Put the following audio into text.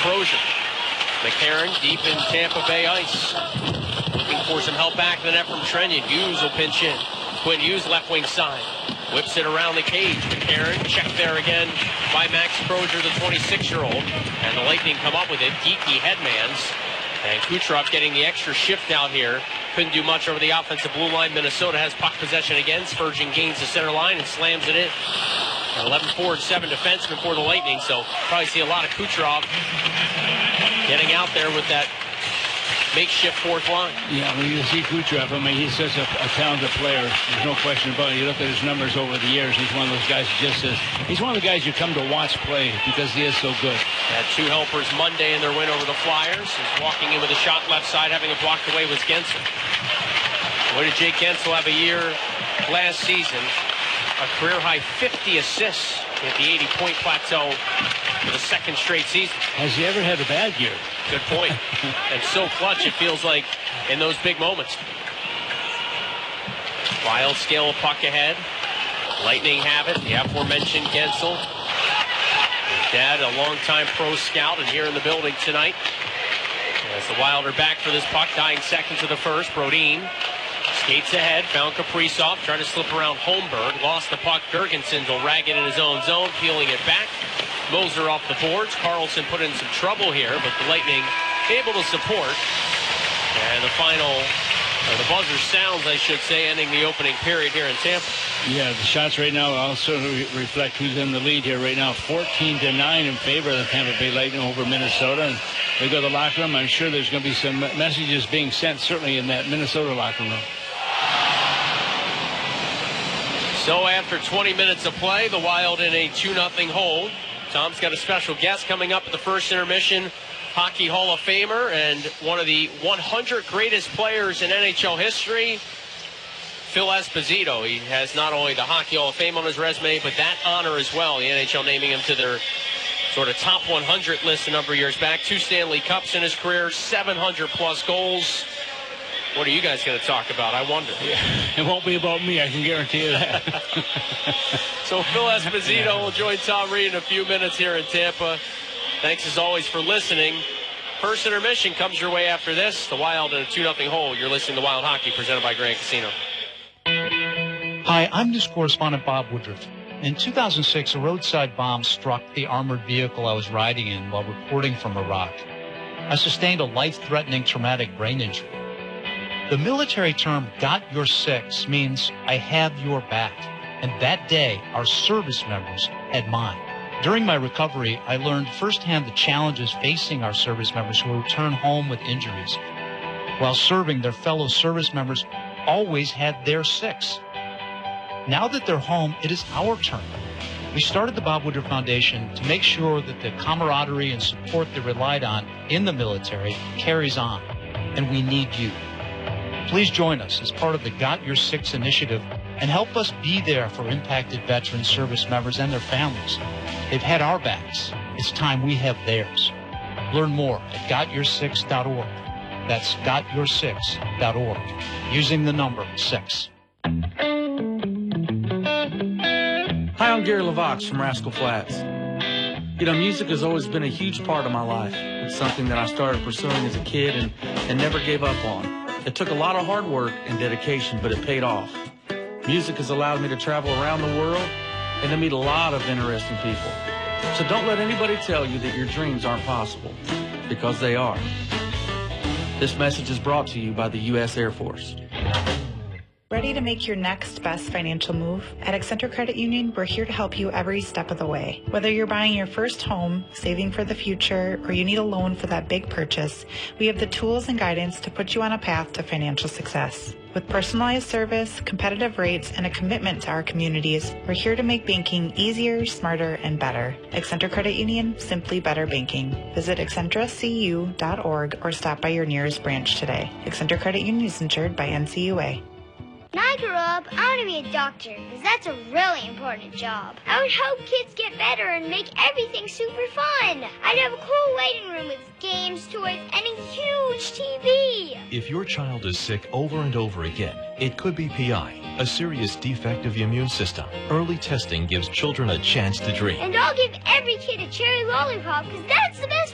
Crozier. McCarron deep in Tampa Bay ice. Looking for some help back in the net from Trenyon. Hughes will pinch in. Quinn Hughes left wing side. Whips it around the cage. McCarron checked there again by Max Crozier, the 26-year-old. And the Lightning come up with it. Geeky headmans. And Kucherov getting the extra shift out here. Couldn't do much over the offensive blue line. Minnesota has puck possession again. Spurgeon gains the center line and slams it in. 11 forward, 7 defensemen for the Lightning. So probably see a lot of Kucherov getting out there with that makeshift fourth line. Yeah, when you see Kucherov, I mean, he's such a talented player. There's no question about it. You look at his numbers over the years, he's one of those guys who just says, he's one of the guys you come to watch play because he is so good. Had 2 helpers Monday in their win over the Flyers. He's walking in with a shot left side, having it blocked away was Gensel. Boy, did Jake Gensel have a year last season. A career-high 50 assists at the 80-point plateau for the second straight season. Has he ever had a bad year? Good point. And so clutch, it feels like, in those big moments. Wild scale of puck ahead. Lightning have it. The aforementioned Gensel. His dad, a longtime pro scout, and here in the building tonight. As the Wild are back for this puck, dying seconds of the first. Brodin skates ahead, found Kaprizov, trying to slip around Holmberg, lost the puck. Jurgensen will rag it in his own zone, peeling it back. Moser off the boards. Carlson put in some trouble here, but the Lightning able to support. And the final, or the buzzer sounds, I should say, ending the opening period here in Tampa. Yeah, the shots right now also reflect who's in the lead here right now. 14-9 in favor of the Tampa Bay Lightning over Minnesota. And they go to the locker room. I'm sure there's going to be some messages being sent, certainly in that Minnesota locker room. So after 20 minutes of play, the Wild in a 2-0 hold. Tom's got a special guest coming up at the first intermission. Hockey Hall of Famer and one of the 100 greatest players in NHL history, Phil Esposito. He has not only the Hockey Hall of Fame on his resume, but that honor as well. The NHL naming him to their sort of top 100 list a number of years back. 2 Stanley Cups in his career, 700-plus goals. What are you guys going to talk about? I wonder. Yeah, it won't be about me, I can guarantee you that. So Phil Esposito will join Tom Reed in a few minutes here in Tampa. Thanks as always for listening. First intermission comes your way after this. The Wild in a 2-0 hole. You're listening to Wild Hockey, presented by Grand Casino. Hi, I'm news correspondent Bob Woodruff. In 2006, a roadside bomb struck the armored vehicle I was riding in while reporting from Iraq. I sustained a life-threatening traumatic brain injury. The military term, "got your six," means I have your back. And that day, our service members had mine. During my recovery, I learned firsthand the challenges facing our service members who return home with injuries. While serving, their fellow service members always had their six. Now that they're home, it is our turn. We started the Bob Woodruff Foundation to make sure that the camaraderie and support they relied on in the military carries on. And we need you. Please join us as part of the Got Your Six initiative and help us be there for impacted veteran service members and their families. They've had our backs. It's time we have theirs. Learn more at gotyoursix.org. That's gotyoursix.org. Using the number 6. Hi, I'm Gary LaVox from Rascal Flats. You know, music has always been a huge part of my life. It's something that I started pursuing as a kid and never gave up on. It took a lot of hard work and dedication, but it paid off. Music has allowed me to travel around the world and to meet a lot of interesting people. So don't let anybody tell you that your dreams aren't possible, because they are. This message is brought to you by the U.S. Air Force. Ready to make your next best financial move? At Accenture Credit Union, we're here to help you every step of the way. Whether you're buying your first home, saving for the future, or you need a loan for that big purchase, we have the tools and guidance to put you on a path to financial success. With personalized service, competitive rates, and a commitment to our communities, we're here to make banking easier, smarter, and better. Accenture Credit Union, simply better banking. Visit accentracu.org or stop by your nearest branch today. Accenture Credit Union is insured by NCUA. When I grow up, I want to be a doctor, because that's a really important job. I would help kids get better and make everything super fun. I'd have a cool waiting room with games, toys, and a huge TV. If your child is sick over and over again, it could be PI, a serious defect of the immune system. Early testing gives children a chance to dream. And I'll give every kid a cherry lollipop, because that's the best